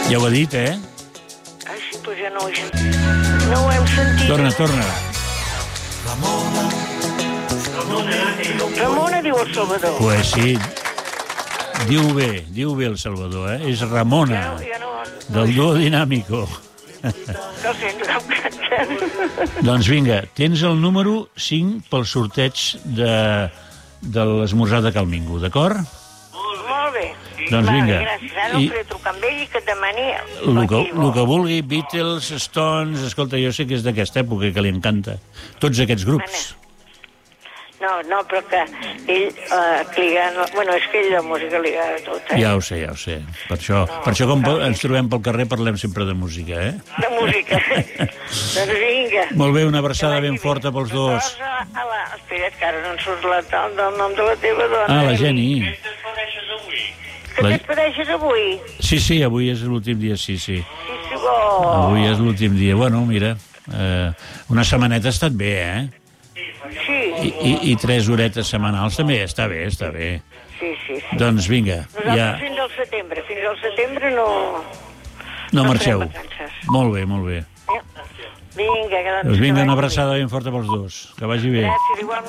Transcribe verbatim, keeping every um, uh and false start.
Ja ho ha dit, eh? Ai, sí, però ja no ho he sentit. No ho hem sentit. Torna, torna. Ramona diu el Salvador. Pues sí. Diu bé, diu bé el Salvador, eh? És Ramona, Ja no, ja no, del duo Dinàmico. no sento cap cantant. Doncs vinga, tens el número cinc pel sorteig de, de l'esmorzar de Cal Mingo, d'acord? Molt bé. Doncs vinga. Vale, gràcies. Ara I- I... faré trucar amb ell i que et demani... El que, el que vulgui, Beatles, Stones... Escolta, jo sé que és d'aquesta època, que li encanta. Tots aquests grups. No, no, però que ell eh, li agrada... Bueno, és que ell la música li agrada tot, eh? Ja ho sé, ja ho sé. Per això, No, per això com està bé. ens trobem pel carrer, parlem sempre de música, eh? De música. Doncs vinga. Molt bé, una abraçada Que vagi ben bé. forta pels Doncs dos. a la- a la... Espera't, que ara no em surt la, el nom de la teva dona. Ah, la Jenny. Que La- t'espedeixes avui? Sí, sí, avui és l'últim dia, sí, sí. Sí, sí, bo. Avui és l'últim dia. Bueno, mira, eh, una setmaneta ha estat bé, eh? Sí, I, i, I tres horetes setmanals també està bé, està bé. sí, sí. sí. Doncs vinga, Nosaltres ja... fins al setembre. Fins al setembre no... No no marxeu. farem vacances. Molt bé, molt bé. Eh? Vinga, que Doncs vinga, que una vagi abraçada ben forta pels dos. Que vagi bé. bé. Gràcies, igualment.